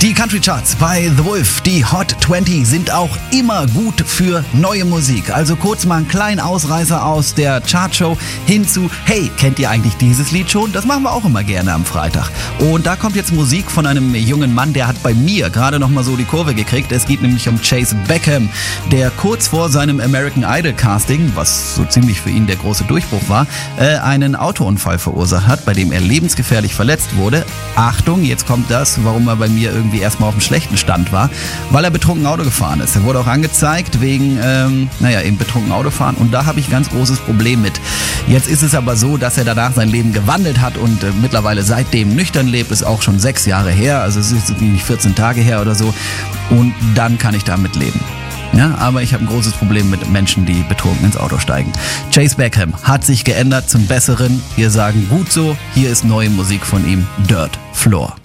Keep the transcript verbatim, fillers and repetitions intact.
Die Country Charts bei The Wolf, die Hot zwanzig, sind auch immer gut für neue Musik. Also kurz mal einen kleinen Ausreißer aus der Chartshow hin zu, hey, kennt ihr eigentlich dieses Lied schon? Das machen wir auch immer gerne am Freitag. Und da kommt jetzt Musik von einem jungen Mann, der hat bei mir gerade noch mal so die Kurve gekriegt. Es geht nämlich um Chase Beckham, der kurz vor seinem American Idol Casting, was so ziemlich für ihn der große Durchbruch war, äh, einen Autounfall verursacht hat, bei dem er lebensgefährlich verletzt wurde. Achtung, jetzt kommt das, warum er bei mir irgendwie erstmal auf dem schlechten Stand war, weil er betrunken Auto gefahren ist. Er wurde auch angezeigt wegen, ähm, naja, eben betrunken Autofahren, und da habe ich ganz großes Problem mit. Jetzt ist es aber so, dass er danach sein Leben gewandelt hat und äh, mittlerweile seitdem nüchtern lebt, ist auch schon sechs Jahre her, also es ist nicht vierzehn Tage her oder so, und dann kann ich damit leben. Ja, aber ich habe ein großes Problem mit Menschen, die betrunken ins Auto steigen. Chase Beckham hat sich geändert zum Besseren. Wir sagen gut so, hier ist neue Musik von ihm, Dirt Floor.